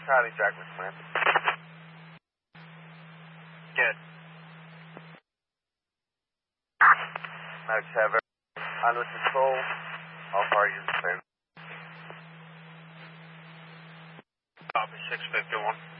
Copy, Jackman Command. Good. Max have under control. All parties in favor. Copy, 651.